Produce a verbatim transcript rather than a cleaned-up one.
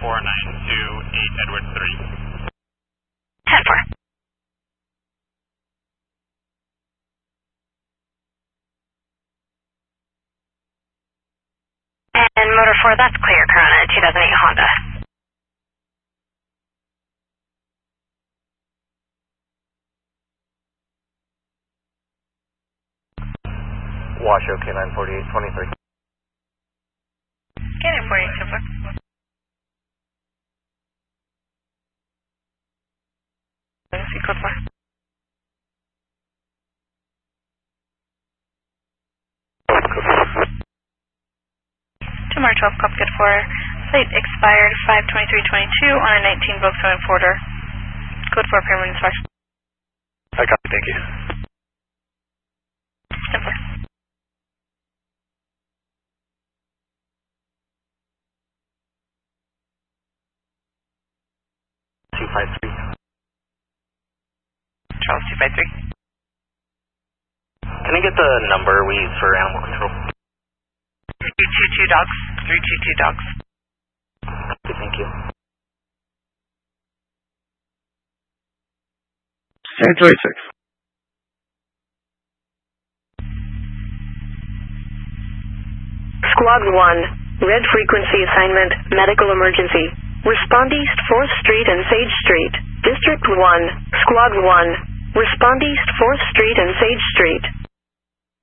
four nine two eight Edward three. ten four. And Motor four, that's clear, Corona, two thousand eight Honda. Washoe, K nine forty-eight twenty-three. K nine forty-eight, so far. See code four. Two Mark twelve, copy code four. Plate expired five twenty-three twenty-two on a nineteen Volkswagen Forder. Code four, permanent inspection. I copy, thank you. ten four. two five three. Charles two five three. Can I get the number we use for animal control? three two two dogs. three two two dogs. Okay, thank you. San twenty-six. Squad one, red frequency assignment, medical emergency. Respond East fourth Street and Sage Street. District one, Squad one. Respond East fourth Street and Sage Street.